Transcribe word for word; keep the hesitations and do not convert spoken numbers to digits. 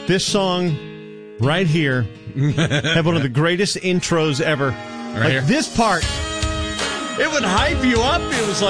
This song right here had one of the greatest intros ever. Right like here. this part, it would hype you up. It was like